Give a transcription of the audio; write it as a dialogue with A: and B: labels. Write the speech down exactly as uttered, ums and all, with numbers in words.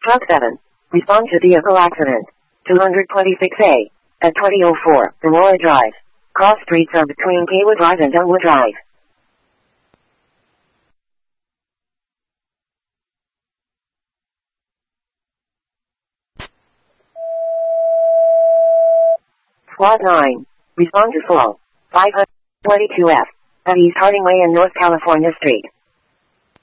A: Truck seven. Respond to vehicle accident. two twenty-six A. At twenty oh four, Aurora Drive. Cross streets are between Kaywood Drive and Dunwood Drive. Squad nine. Respond to full. five twenty-two F. At East Harding Way and North California Street.